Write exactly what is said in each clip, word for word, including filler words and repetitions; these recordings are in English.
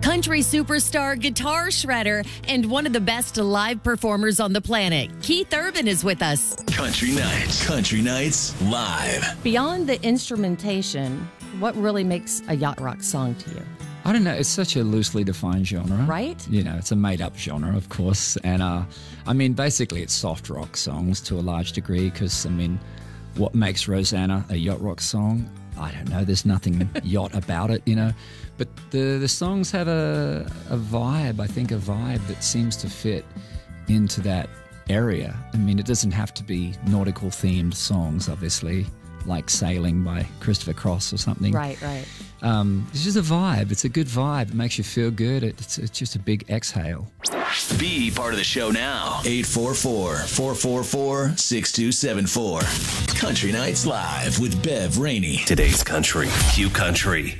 country superstar, guitar shredder, and one of the best live performers on the planet. Keith Urban is with us. Country Nights. Country Nights Live. Beyond the instrumentation, what really makes a yacht rock song to you? I don't know. It's such a loosely defined genre. Right? You know, it's a made-up genre, of course. And, uh, I mean, basically it's soft rock songs to a large degree because, I mean, what makes Rosanna a yacht rock song? I don't know. There's nothing yacht about it, you know. But the, the songs have a, a vibe, I think a vibe that seems to fit into that area. I mean, it doesn't have to be nautical-themed songs, obviously, like Sailing by Christopher Cross or something. Right, right. Um, it's just a vibe. It's a good vibe. It makes you feel good. It's, it's just a big exhale. Be part of the show now. eight four four, four four four, six two seven four. Country Nights Live with Bev Rainey. Today's country. Q Country.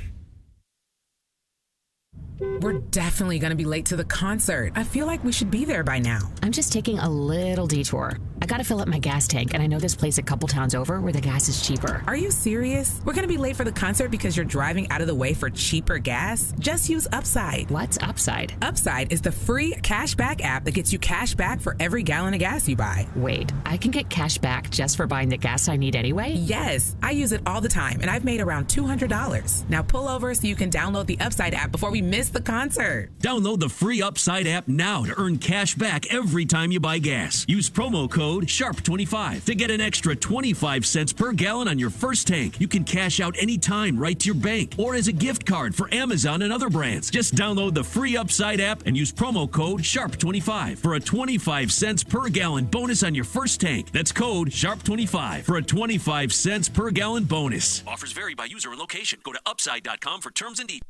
We're definitely going to be late to the concert. I feel like we should be there by now. I'm just taking a little detour. I gotta fill up my gas tank, and I know this place a couple towns over where the gas is cheaper. Are you serious? We're going to be late for the concert because you're driving out of the way for cheaper gas? Just use Upside. What's Upside? Upside is the free cashback app that gets you cash back for every gallon of gas you buy. Wait, I can get cash back just for buying the gas I need anyway? Yes, I use it all the time, and I've made around two hundred dollars. Now pull over so you can download the Upside app before we miss the concert. Download the free Upside app now to earn cash back every time you buy gas. Use promo code sharp twenty-five to get an extra twenty-five cents per gallon on your first tank. You can cash out anytime right to your bank or as a gift card for Amazon and other brands. Just download the free Upside app and use promo code sharp twenty-five for a twenty-five cents per gallon bonus on your first tank. That's code sharp twenty-five for a twenty-five cents per gallon bonus. Offers vary by user and location. Go to upside dot com for terms and details.